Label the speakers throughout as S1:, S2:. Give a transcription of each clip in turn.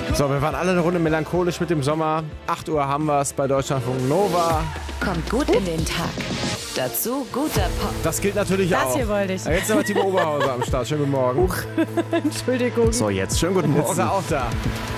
S1: So, wir waren alle eine Runde melancholisch mit dem Sommer. 8 Uhr haben wir es bei Deutschlandfunk Nova.
S2: Kommt gut in den Tag. Dazu guter Pop.
S1: Das gilt natürlich auch.
S3: Das hier wollte ich.
S1: Ja, jetzt ist aber Timo Oberhauser am Start. Schönen guten Morgen.
S3: Entschuldigung.
S1: So, jetzt schönen guten Morgen. Jetzt ist er auch da.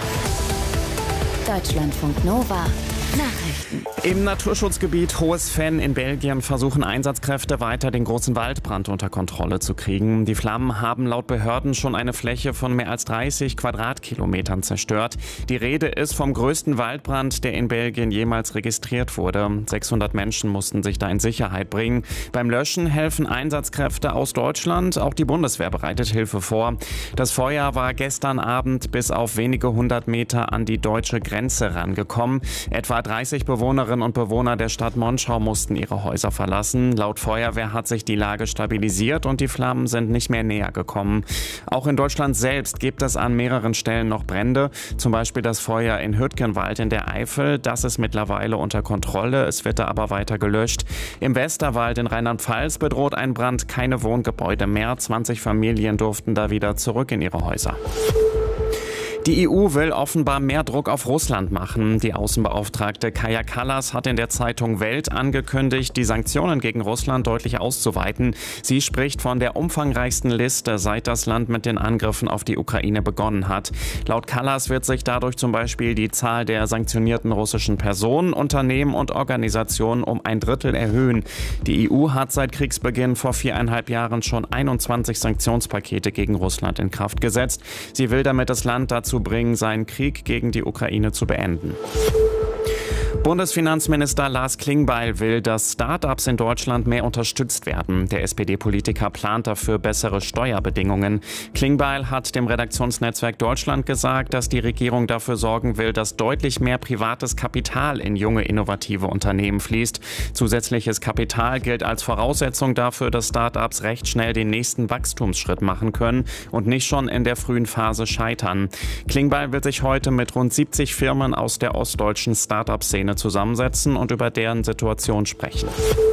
S2: Deutschlandfunk Nova. Nachrichten.
S4: Im Naturschutzgebiet Hohes-Venn in Belgien versuchen Einsatzkräfte weiter den großen Waldbrand unter Kontrolle zu kriegen. Die Flammen haben laut Behörden schon eine Fläche von mehr als 30 Quadratkilometern zerstört. Die Rede ist vom größten Waldbrand, der in Belgien jemals registriert wurde. 600 Menschen mussten sich da in Sicherheit bringen. Beim Löschen helfen Einsatzkräfte aus Deutschland. Auch die Bundeswehr bereitet Hilfe vor. Das Feuer war gestern Abend bis auf wenige 100 Meter an die deutsche Grenze rangekommen. Etwa 30 Bewohnerinnen und Bewohner der Stadt Monschau mussten ihre Häuser verlassen. Laut Feuerwehr hat sich die Lage stabilisiert und die Flammen sind nicht mehr näher gekommen. Auch in Deutschland selbst gibt es an mehreren Stellen noch Brände. Zum Beispiel das Feuer in Hüttgenwald in der Eifel. Das ist mittlerweile unter Kontrolle. Es wird da aber weiter gelöscht. Im Westerwald in Rheinland-Pfalz bedroht ein Brand keine Wohngebäude mehr. 20 Familien durften da wieder zurück in ihre Häuser. Die EU will offenbar mehr Druck auf Russland machen. Die Außenbeauftragte Kaja Kallas hat in der Zeitung Welt angekündigt, die Sanktionen gegen Russland deutlich auszuweiten. Sie spricht von der umfangreichsten Liste, seit das Land mit den Angriffen auf die Ukraine begonnen hat. Laut Kallas wird sich dadurch zum Beispiel die Zahl der sanktionierten russischen Personen, Unternehmen und Organisationen um 1/3 erhöhen. Die EU hat seit Kriegsbeginn vor 4,5 Jahren schon 21 Sanktionspakete gegen Russland in Kraft gesetzt. Sie will damit das Land dazu bringen, seinen Krieg gegen die Ukraine zu beenden. Bundesfinanzminister Lars Klingbeil will, dass Start-ups in Deutschland mehr unterstützt werden. Der SPD-Politiker plant dafür bessere Steuerbedingungen. Klingbeil hat dem Redaktionsnetzwerk Deutschland gesagt, dass die Regierung dafür sorgen will, dass deutlich mehr privates Kapital in junge, innovative Unternehmen fließt. Zusätzliches Kapital gilt als Voraussetzung dafür, dass Start-ups recht schnell den nächsten Wachstumsschritt machen können und nicht schon in der frühen Phase scheitern. Klingbeil wird sich heute mit rund 70 Firmen aus der ostdeutschen Start-up-Szene zusammensetzen und über deren Situation sprechen.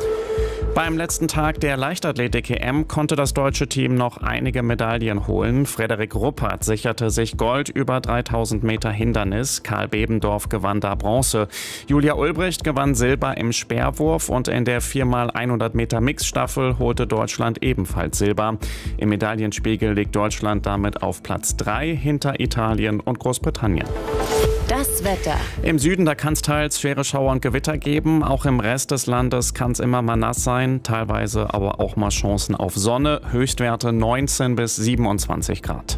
S4: Beim letzten Tag der Leichtathletik-EM konnte das deutsche Team noch einige Medaillen holen. Frederik Ruppert sicherte sich Gold über 3000 Meter Hindernis. Karl Bebendorf gewann da Bronze. Julia Ulbricht gewann Silber im Speerwurf und in der 4x100 Meter Mixstaffel holte Deutschland ebenfalls Silber. Im Medaillenspiegel liegt Deutschland damit auf Platz 3 hinter Italien und Großbritannien.
S2: Das Wetter.
S4: Im Süden, da kann es teils schwere Schauer und Gewitter geben. Auch im Rest des Landes kann es immer mal nass sein. Teilweise aber auch mal Chancen auf Sonne. Höchstwerte 19 bis 27 Grad.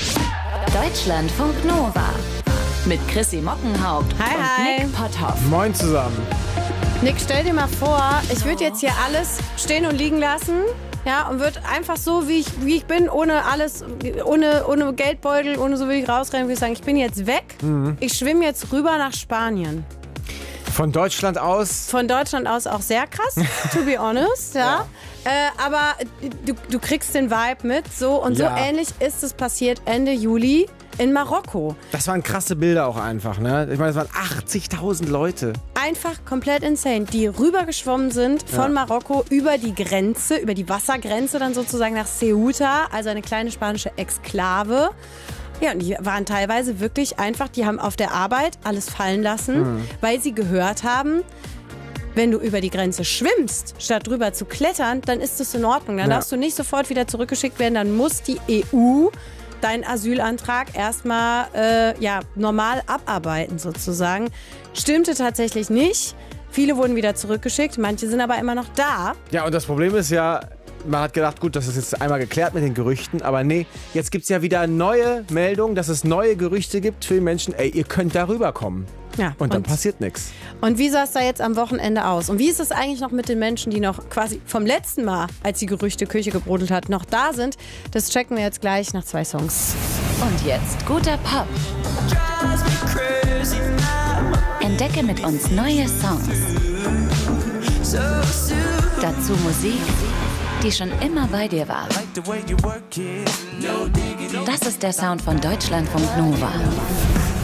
S2: Deutschlandfunk Nova. Mit Chrissy Mockenhaupt und Nick Potthoff.
S1: Moin zusammen.
S3: Nick, stell dir mal vor, ich würde jetzt hier alles stehen und liegen lassen. Ja, und würde einfach so, wie ich bin, ohne alles, ohne Geldbeutel, ohne so will ich rausrennen, würde ich sagen, ich bin jetzt weg. Ich schwimme jetzt rüber nach Spanien.
S1: Von Deutschland aus?
S3: Von Deutschland aus auch sehr krass, to be honest, ja. Aber du kriegst den Vibe mit, so und so ähnlich ist es passiert Ende Juli in Marokko.
S1: Das waren krasse Bilder auch einfach, ne? Ich meine, es waren 80.000 Leute.
S3: Einfach komplett insane, die rübergeschwommen sind von Marokko über die Grenze, über die Wassergrenze dann sozusagen nach Ceuta, also eine kleine spanische Exklave. Ja, und die waren teilweise wirklich einfach, die haben auf der Arbeit alles fallen lassen, weil sie gehört haben, wenn du über die Grenze schwimmst, statt drüber zu klettern, dann ist das in Ordnung. Dann darfst du nicht sofort wieder zurückgeschickt werden, dann muss die EU deinen Asylantrag erstmal normal abarbeiten sozusagen. Stimmte tatsächlich nicht. Viele wurden wieder zurückgeschickt, manche sind aber immer noch da.
S1: Ja, und das Problem ist ja, man hat gedacht, gut, das ist jetzt einmal geklärt mit den Gerüchten, aber nee, jetzt gibt es ja wieder neue Meldungen, dass es neue Gerüchte gibt für die Menschen, ey, ihr könnt da rüberkommen.
S3: Ja,
S1: und dann passiert nichts.
S3: Und wie sah es da jetzt am Wochenende aus? Und wie ist es eigentlich noch mit den Menschen, die noch quasi vom letzten Mal, als die Gerüchteküche gebrodelt hat, noch da sind? Das checken wir jetzt gleich nach 2 Songs.
S2: Und jetzt guter Pop. Entdecke mit uns neue Songs. Dazu Musik, die schon immer bei dir war. Das ist der Sound von Deutschlandfunk Nova.